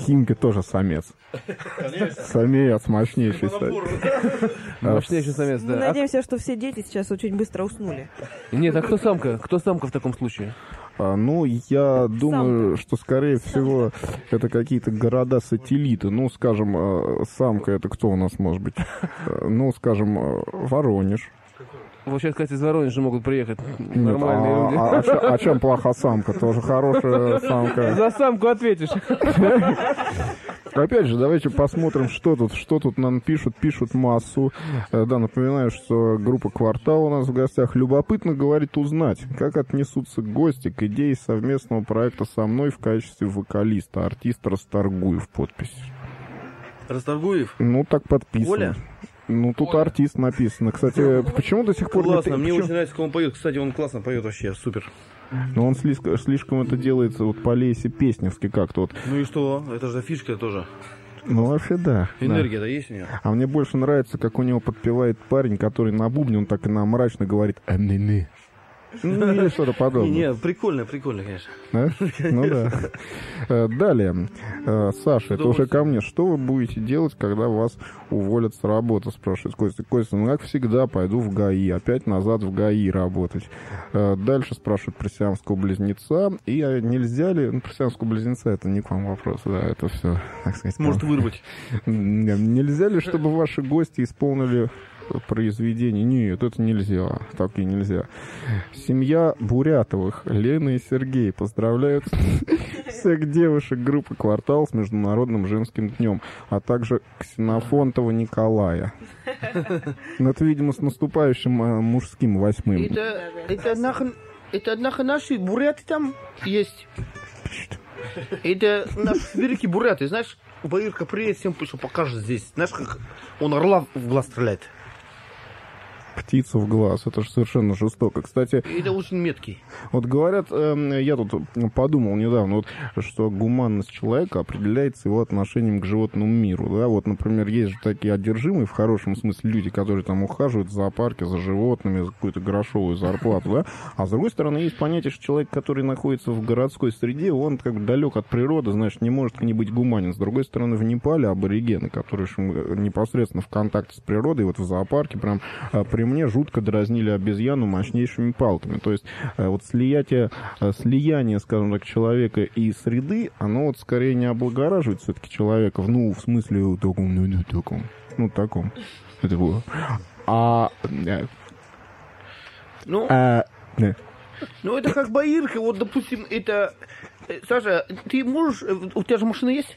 Химка тоже самец. Самец, мощнейший самец. Мощнейший самец, Мы да. надеемся, что все дети сейчас очень быстро уснули. Нет, а кто самка? Кто самка в таком случае? Ну, я думаю, что, скорее всего, это какие-то города-сателлиты. Ну, скажем, самка — это кто у нас может быть? Ну, скажем, Воронеж. Вот сейчас, кстати, из Воронежа могут приехать Нет, нормальные люди. а чем плоха самка? Тоже хорошая самка. За самку ответишь. Опять же, давайте посмотрим, что тут нам пишут. Пишут массу. Да, напоминаю, что группа «Квартал» у нас в гостях. Любопытно, говорит, узнать, как отнесутся гости к идее совместного проекта со мной в качестве вокалиста, артист Расторгуев, подпись. Расторгуев? Ну, так подписано. Оля? Ну, тут артист написано. Кстати, почему до сих пор... Классно, мне очень нравится, как он поет. Кстати, он классно поет вообще, супер. Но он слишком это делается вот по Лесе Песневски как-то вот. Ну и что? Это же фишка тоже. Ну, вообще, да. Энергия-то есть у него? А мне больше нравится, как у него подпевает парень, который на бубне, он так и на мрачно говорит «Анны-ны». Ну, или что-то подобное. Не, прикольно, конечно. Да? Ну да. Далее. Саша, это уже ко мне. Что вы будете делать, когда вас уволят с работы, спрашивает Костя. Костя, ну как всегда, пойду в ГАИ. Опять назад в ГАИ работать. Дальше спрашивают про сиамского близнеца. И нельзя ли... Ну, про сиамского близнеца это не к вам вопрос. Да, это все, так сказать. Может вырвать. Нельзя ли, чтобы ваши гости исполнили произведение? Нет, это нельзя. Так и нельзя. Семья Бурятовых, Лена и Сергей, поздравляют всех девушек группы «Квартал» с Международным женским днем, а также Ксенофонтова Николая. Ну, это, видимо, с наступающим мужским 8-м. Это наши буряты там есть. Это наши великие буряты. Знаешь, Баирка приедет, всем покажет здесь. Знаешь, как он орла в глаз стреляет. Птицу в глаз. Это же совершенно жестоко. Кстати, это очень меткий. Вот говорят, я тут подумал недавно, вот, что гуманность человека определяется его отношением к животному миру. Да? Вот, например, есть же такие одержимые, в хорошем смысле, люди, которые там ухаживают в зоопарке за животными, за какую-то грошовую зарплату. Да? А с другой стороны, есть понятие, что человек, который находится в городской среде, он как бы далек от природы, значит, не может к ней быть гуманен. С другой стороны, в Непале аборигены, которые непосредственно в контакте с природой, вот в зоопарке прям при мне жутко дразнили обезьяну мощнейшими палками. То есть вот слияние, скажем так, человека и среды, оно вот скорее не облагораживает все-таки человека, ну, в смысле таком. Это было. Ну, это как Баирка, вот, допустим, это... Саша, ты можешь... У тебя же машина есть?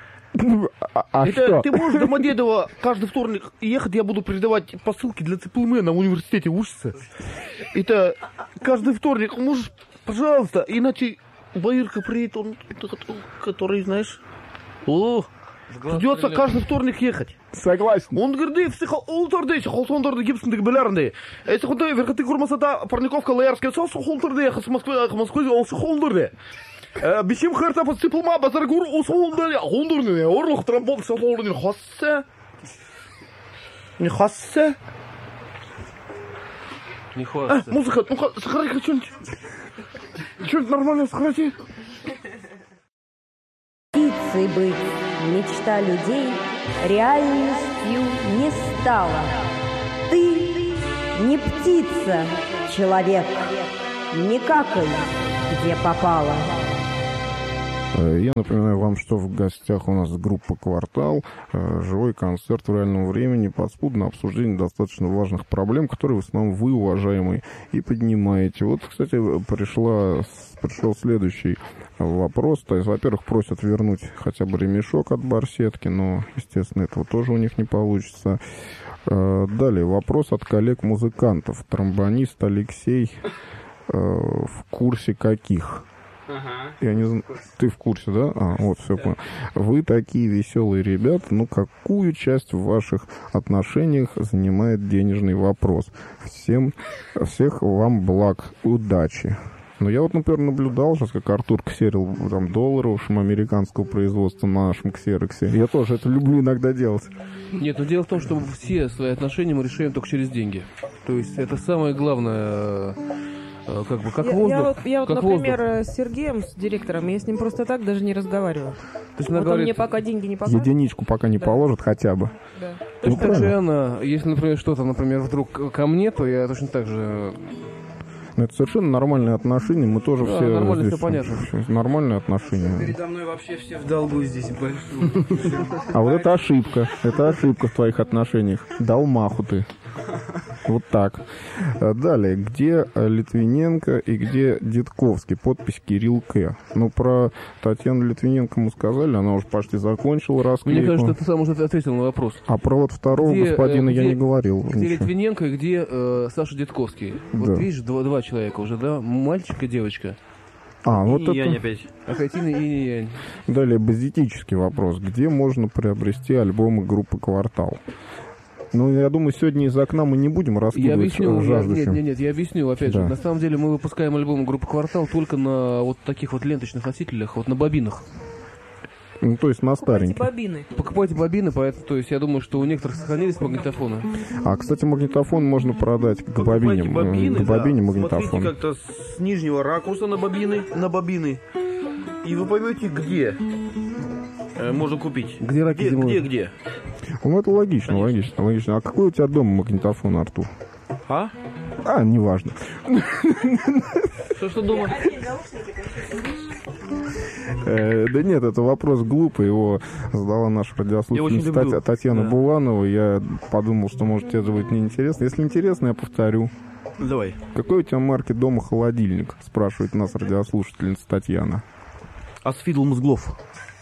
Что? Ты можешь до Домодедово каждый вторник ехать, я буду передавать посылки для ЦПЛМ на университете учиться. Это каждый вторник можешь, пожалуйста, иначе Баирка приедет, он, который, знаешь, придется каждый вторник ехать. Согласен. Он говорит, холтарды, холтарды, гибсондық білерінде. Если хундай верхоты курмасата парниковка лаярская сос, холтарды, с Москвы, осы холтарды. Бишим хырта по цыплма базаргур усолдали, хондурны, орлух трамбол солдурны, хассе. Не хассе. Не хвастайся. Музыка, ну-ка, сохрани-ка что-нибудь. Что-нибудь нормально сохрани. Птицей быть, мечта людей, реальностью не стала. Ты не птица, человек, не какай, где попало. Я напоминаю вам, что в гостях у нас группа «Квартал», живой концерт в реальном времени, подспудное обсуждение достаточно важных проблем, которые в основном вы, уважаемые, и поднимаете. Вот, кстати, пришел следующий вопрос. То есть, во-первых, просят вернуть хотя бы ремешок от барсетки, но, естественно, этого тоже у них не получится. Далее, вопрос от коллег-музыкантов. Тромбонист Алексей в курсе каких? Ага. Я не знаю, ты в курсе, да? Вот, все понял. Вы такие веселые ребята, ну какую часть в ваших отношениях занимает денежный вопрос? Всех вам благ, удачи. Ну, я вот, например, наблюдал сейчас, как Артур ксерил там доллары, в общем, американского производства на нашем ксероксе. Я тоже это люблю иногда делать. Нет, но дело в том, что все свои отношения мы решаем только через деньги. То есть это самое главное как бы, как Я воздух. вот, как например, воздух. с Сергеем, с директором, я с ним просто так даже не разговариваю. То есть она Вот он говорит, мне пока деньги не покажет. Единичку пока не Да. положит хотя бы. Да. Ну, точно так же правильно. она, если, например, что-то, например, вдруг ко мне, то я точно так же... Ну, это совершенно нормальные отношения. Мы тоже Да, все... нормально, здесь всё понятно. Нормальные отношения. Передо мной вообще все в долгу здесь большую. А вот это ошибка. Это ошибка в твоих отношениях. Дал маху ты. Вот так. Далее. Где Литвиненко и где Дедковский? Подпись Кирилл К. Ну, про Татьяну Литвиненко мы сказали. Она уже почти закончила расклейку. Мне кажется, ты сам уже ответил на вопрос. А про вот второго Где, господина я где- не говорил. Где ничего. Литвиненко и где Саша Дедковский? Вот Да. видишь, два человека уже, да? Мальчик и девочка. А, вот И я это... не опять. Акатина и Янь. Далее, базитический вопрос. Где можно приобрести альбомы группы «Квартал»? Ну, я думаю, сегодня из окна мы не будем Я раскидывать объясню, жаждущим. нет, я объясню, опять Да. же. На самом деле мы выпускаем альбом группы «Квартал» только на вот таких вот ленточных носителях, вот на бобинах. Ну, то есть на Покупайте стареньких. бобины. Покупайте бобины, поэтому, то есть я думаю, что у некоторых сохранились магнитофоны. А, кстати, магнитофон можно продать к Покупайте бобине. бобины, К бобине да. магнитофон. Смотрите как-то с нижнего ракурса на бобины. И вы поймете, где можно купить. Где раки Где, зимуют? где? Ну, это логично, логично. А какой у тебя дома магнитофон, Артур? А? А, неважно. Что дома? Да нет, это вопрос глупый. Его задала наша Я очень радиослушательница люблю. Татьяна Да. Буланова. Я подумал, что, может, тебе это будет неинтересно. Если интересно, я повторю. Давай. Какой у тебя марки дома холодильник? Спрашивает нас радиослушательница Татьяна. Асфидл Мозглов.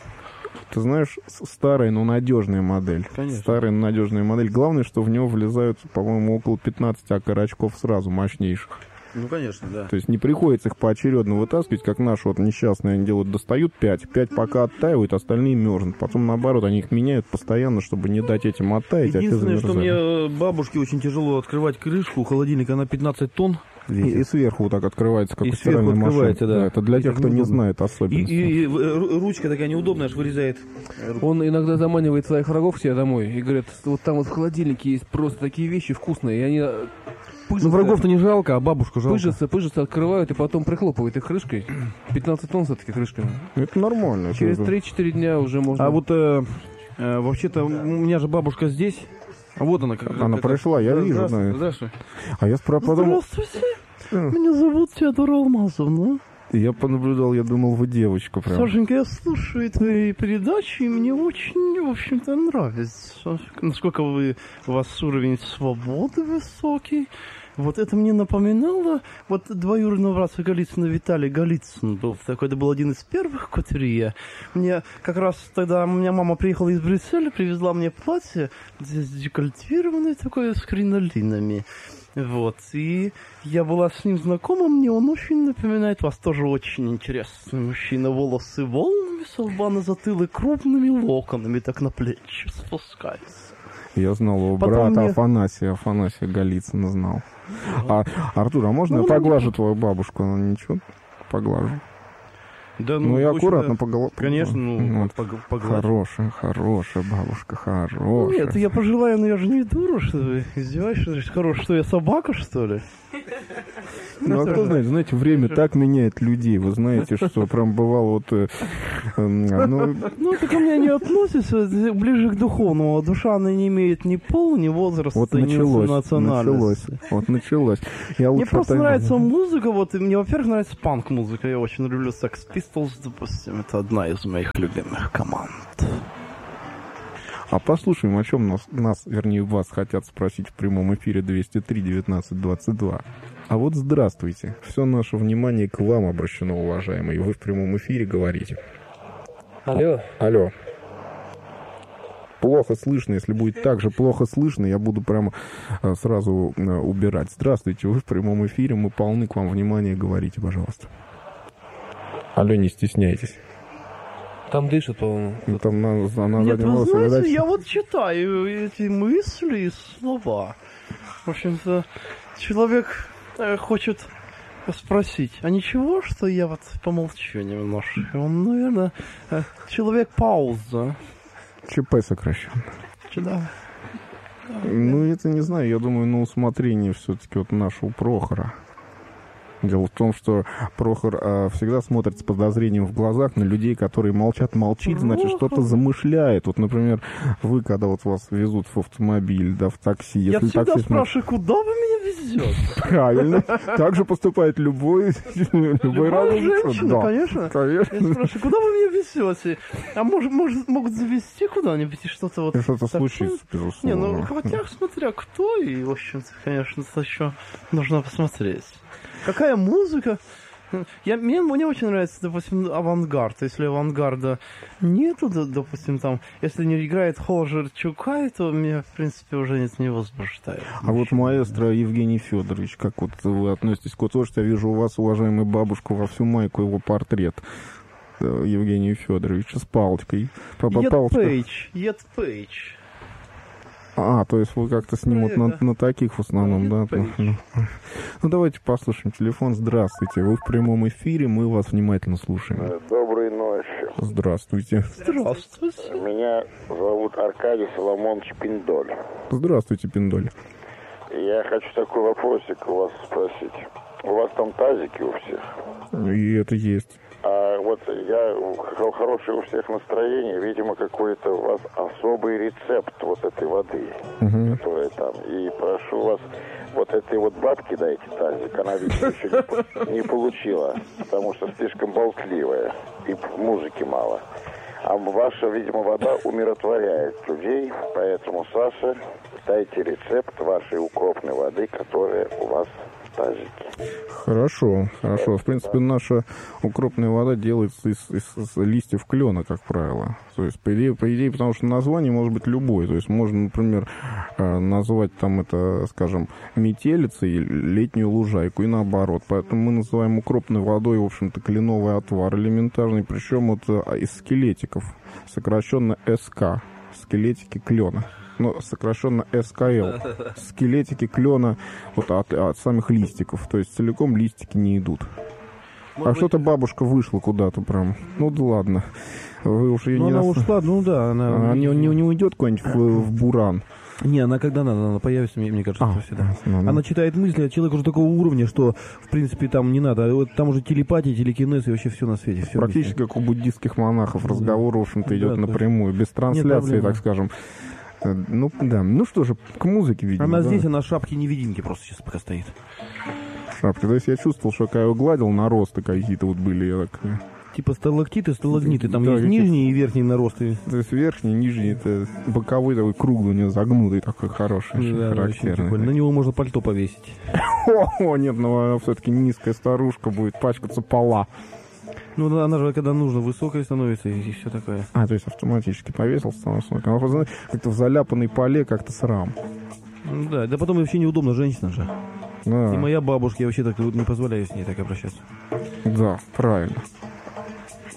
Ты знаешь, старая, но надежная модель. Конечно. Старая, но надежная модель. Главное, что в него влезают, по-моему, около 15 окорочков сразу, мощнейших. Ну, конечно, да. То есть не приходится их поочередно вытаскивать, как наши вот несчастные они делают, достают 5. 5 пока оттаивают, остальные мерзнут. Потом, наоборот, они их меняют постоянно, чтобы не дать этим оттаять, а те Единственное, что замерзают. мне бабушке очень тяжело открывать крышку холодильника, она 15 тонн И сверху вот так открывается, как И у стиральной сверху машины. открывается, да. Это для И тех, так кто не неудобно. знает особенности. И ручка такая неудобная, аж вырезает. Он иногда заманивает своих врагов к себе домой и говорит, вот там вот в холодильнике есть просто такие вещи вкусные, и они Ну, врагов-то не жалко, а бабушку жалко. пыжатся, открывают и потом прихлопывают их крышкой. 15 тонн все-таки крышками. Это нормально. Через это- 3-4 дня уже можно... А вот вообще-то у меня же бабушка здесь. А вот она. Она пришла, я вижу, да. Здравствуй. А я подумал, Здравствуйте, меня зовут Теодора Алмазовна. я понаблюдал, я думал, вы девочка прям. Сашенька, я слушаю твои передачи, и мне очень, в общем-то, нравится. Насколько у вас уровень свободы высокий. Вот это мне напоминало, вот двоюродного брата Голицына Виталий Голицын был такой, это был один из первых кутюрье. Мне как раз тогда, у меня мама приехала из Брюсселя, привезла мне платье декольтированное такое с кринолинами. Вот, и я была с ним знакома, мне он очень напоминает вас, тоже очень интересный мужчина, волосы волнами, с лба на затылок, крупными локонами так на плечи спускаются. Я знал его Потом брата мне- Афанасия Голицына знал. А, Артур, а можно я поглажу твою бабушку? Она ничего? Поглажу. Да, Ну, я в общем-то, аккуратно поглажу. Конечно, ну, Вот. погладь. Хорошая бабушка, хорошая. Нет, я пожелаю, но я же не дура, что вы издеваешься, хорош, что я собака, что ли? Ну, а кто знает, знаете, время так меняет людей. Вы знаете, что прям бывало вот... ну, Ну, это ко мне не относится, это ближе к духовному. Душа, она не имеет ни пола, ни возраста, вот ни началось. национальности. Вот началось. Я Мне лучше просто отойду. нравится музыка, вот, и мне, во-первых, нравится панк-музыка, я очень люблю Sex Pistols, допустим, это одна из моих любимых команд. А послушаем, о чем нас, вернее, вас хотят спросить в прямом эфире 203-19-22. А вот здравствуйте. Все наше внимание к вам обращено, уважаемые. Вы в прямом эфире говорите. Алло. Алло. Плохо слышно. Если будет так же плохо слышно, я буду прямо сразу убирать. Здравствуйте, вы в прямом эфире. Мы полны к вам внимания. Говорите, пожалуйста. Алло, не стесняйтесь. Там дышит, по-моему. Ну, там на Нет, заднем вы волосе, знаете, видать, я вот читаю эти мысли и слова. В общем-то, человек хочет спросить, а ничего, что я вот помолчу немножко? Он, наверное, человек-пауза. ЧП сокращенно. Да. Ну, это не знаю, я думаю, на усмотрение все-таки вот нашего Прохора. Дело в том, что Прохор всегда смотрит с подозрением в глазах на людей, которые молчат. Молчит, значит, что-то замышляет. Вот, например, вы, когда вот вас везут в автомобиль, да, в такси. Я Если всегда таксист... спрашиваю, куда вы меня везете? Правильно. Так же поступает любой разумный женщина, человек. конечно. Я Конечно. спрашиваю, куда вы меня везете? А может, могут завезти куда-нибудь и что-то вот... Что-то такое? случится, Не, ну, безусловно. хотя, смотря кто, и, в общем-то, конечно, это еще нужно посмотреть. Какая музыка? Мне очень нравится, допустим, авангард. Если авангарда нету, допустим, там, если не играет Хожер Чукай, то меня, в принципе, уже это не возбуждает. А вот маэстро Евгений Федорович, как вот вы относитесь к творчеству? Я вижу у вас, уважаемая бабушка, во всю майку его портрет Евгения Федоровича с палочкой. Ед Пейдж. А, то есть вы как-то с ним вот на таких в основном, да? Ну, давайте послушаем телефон. Здравствуйте, вы в прямом эфире, мы вас внимательно слушаем. Доброй ночи. Здравствуйте. Здравствуйте. Меня зовут Аркадий Соломонович Пиндоль. Здравствуйте, Пиндоль. Я хочу такой вопросик у вас спросить. У вас там тазики у всех? И это есть. А вот хорошее у всех настроение, видимо, какой-то у вас особый рецепт вот этой воды, которая там. И прошу вас, вот этой вот бабки дайте тазик, она, видимо, еще не получила, потому что слишком болтливая и музыки мало. А ваша, видимо, вода умиротворяет людей, поэтому, Саша, дайте рецепт вашей укропной воды, которая у вас в тазике. Хорошо. В принципе, наша укропная вода делается из листьев клена, как правило. То есть, по идее, потому что название может быть любое. То есть, можно, например, назвать там это, скажем, метелицей летнюю лужайку и наоборот. Поэтому мы называем укропной водой, в общем-то, кленовый отвар элементарный, причем это из скелетиков, сокращенно СК, скелетики клена. Ну, сокращенно СКЛ. Скелетики клена вот от самих листиков. То есть целиком листики не идут. Что-то бабушка вышла куда-то прям. Ну да ладно. Вы уж ее не... Она ушла, ну да. Она не уйдет куда-нибудь в буран. Не, она когда надо, она появится, мне кажется, всегда. Она читает мысли, а человек уже такого уровня, что, в принципе, там не надо. Вот там уже телепатия, телекинез и вообще все на свете. Все практически как у буддийских монахов. Разговор, в общем-то, идет напрямую, без трансляции, так скажем. Ну, да. Ну что же, к музыке, видимо. Она да? здесь, она шапки-невидимки просто сейчас пока стоит. Шапки. То есть я чувствовал, что когда я его гладил, наросты какие-то вот были. Я так... Типа сталактиты, сталагниты. Там да, есть нижние и верхние наросты. То есть верхний, нижний, это боковой такой круглый, у него загнутый такой хороший, да, характерный. На него можно пальто повесить. О, нет, но она все-таки низкая старушка будет пачкаться пола. Ну, она же, когда нужно, высокая становится и все такое. То есть автоматически повесил, становится. Она как-то в заляпанной поле, как-то срам. Да, да потом вообще неудобно, женщина же. Да. И моя бабушка, я вообще так не позволяю с ней так обращаться. Да, правильно.